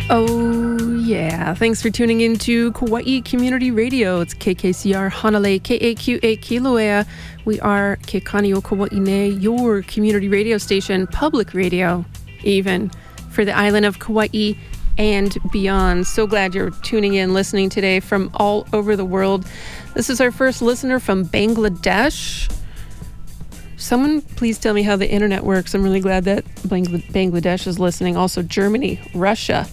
Oh, yeah. Thanks for tuning in to Kauai Community Radio. It's KKCR Hanalei, KAQA Kilauea. We are Kekanio Kauai, your community radio station, public radio, even, for the island of Kauai and beyond. So glad you're tuning in, listening today from all over the world. This is our first listener from Bangladesh. Someone please tell me how the internet works. I'm really glad that Bangladesh is listening. Also Germany, Russia,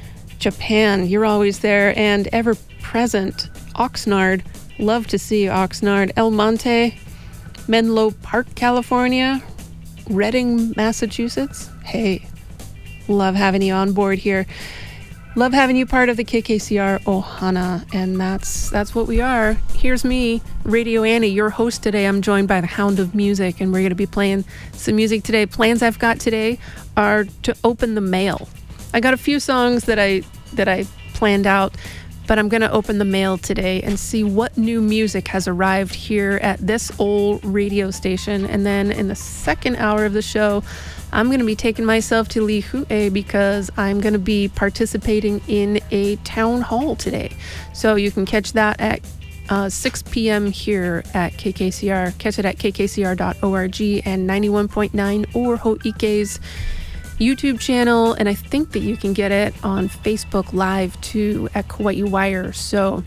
Japan, you're always there and ever present. Oxnard, love to see you, Oxnard. El Monte, Menlo Park, California, Reading, Massachusetts. Hey, love having you on board here. Love having you part of the KKCR Ohana, and that's what we are. Here's me, Radio Annie, your host today. I'm joined by the Hound of Music, and we're going to be playing some music today. Plans I've got today are to open the mail. I got a few songs that I planned out, but I'm going to open the mail today and see what new music has arrived here at this old radio station. And then in the second hour of the show, I'm going to be taking myself to Lihue because I'm going to be participating in a town hall today. So you can catch that at 6 p.m. here at KKCR. Catch it at kkcr.org and 91.9 or Ho'ike's YouTube channel, and I think that you can get it on Facebook Live too at Kauai Wire. So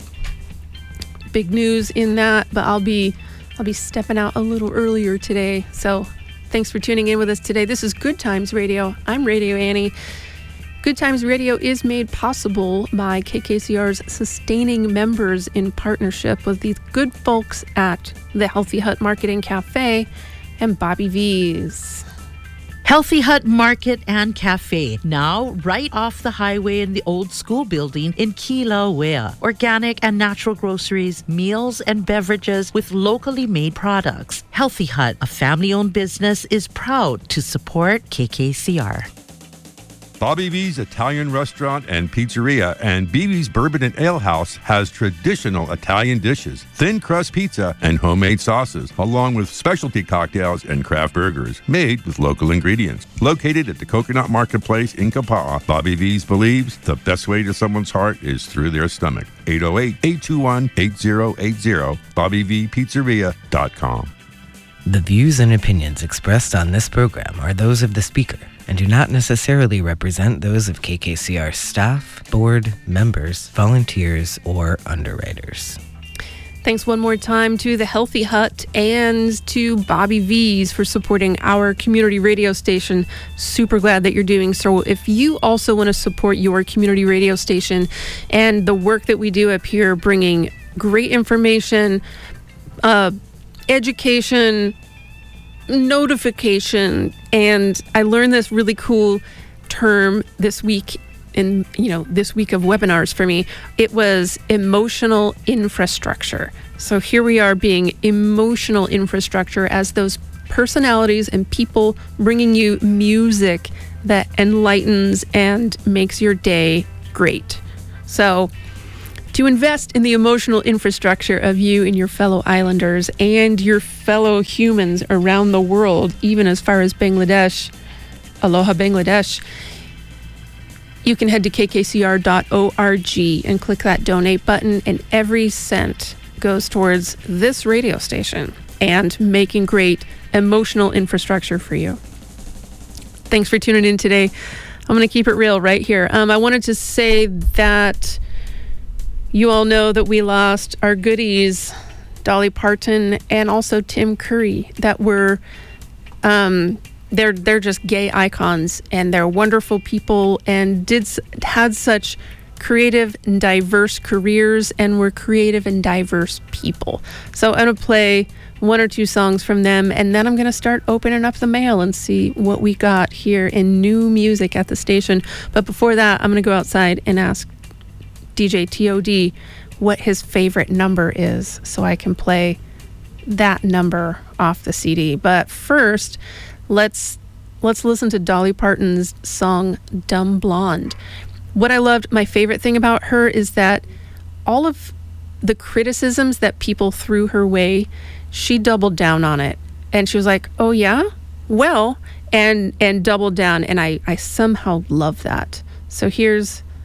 big news in that, but I'll be stepping out a little earlier today. So thanks for tuning in with us today. This is Good Times Radio. I'm Radio Annie. Good Times Radio is made possible by KKCR's sustaining members in partnership with these good folks at the Healthy Hut Market and Cafe and Bobby V's. Healthy Hut Market and Cafe, now right off the highway in the old school building in Kilauea. Organic and natural groceries, meals and beverages with locally made products. Healthy Hut, a family-owned business, is proud to support KKCR. Bobby V's Italian Restaurant and Pizzeria and BB's Bourbon and Ale House has traditional Italian dishes, thin crust pizza, and homemade sauces, along with specialty cocktails and craft burgers made with local ingredients. Located at the Coconut Marketplace in Kapa'a, Bobby V's believes the best way to someone's heart is through their stomach. 808-821-8080, BobbyVPizzeria.com. The views and opinions expressed on this program are those of the speaker and do not necessarily represent those of KKCR staff, board, members, volunteers, or underwriters. Thanks one more time to the Healthy Hut and to Bobby V's for supporting our community radio station. Super glad that you're doing so. If you also want to support your community radio station and the work that we do up here, bringing great information, education, notification, and I learned this really cool term this week in this week of webinars for me. It was emotional infrastructure. So here we are being emotional infrastructure as those personalities and people bringing you music that enlightens and makes your day great. So to invest in the emotional infrastructure of you and your fellow islanders and your fellow humans around the world, even as far as Bangladesh, aloha Bangladesh, you can head to kkcr.org and click that donate button, and every cent goes towards this radio station and making great emotional infrastructure for you. Thanks for tuning in today. I'm going to keep it real right here. I wanted to say that you all know that we lost our goodies, Dolly Parton and also Tim Curry, that were, they're just gay icons, and they're wonderful people and had such creative and diverse careers and were creative and diverse people. So I'm going to play one or two songs from them, and then I'm going to start opening up the mail and see what we got here in new music at the station. But before that, I'm going to go outside and ask DJ TOD what his favorite number is so I can play that number off the CD. But first, let's listen to Dolly Parton's song Dumb Blonde. What I loved, my favorite thing about her is that all of the criticisms that people threw her way, she doubled down on it. And she was like, oh yeah? Well, and doubled down. And I somehow love that. So here's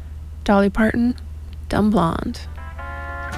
Dolly Parton, Dumb Blonde.